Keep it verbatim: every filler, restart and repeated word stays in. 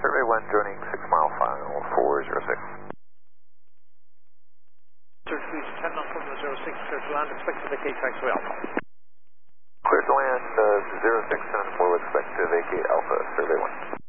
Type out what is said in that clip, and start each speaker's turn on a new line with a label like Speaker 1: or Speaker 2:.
Speaker 1: Survey one, joining six mile final four zero six.
Speaker 2: Turkish ten knots from the zero six, clear to land, expect to vacate taxiway Alpha.
Speaker 1: Clear to land, uh, zero six ten four, expect to vacate Alpha, Survey one.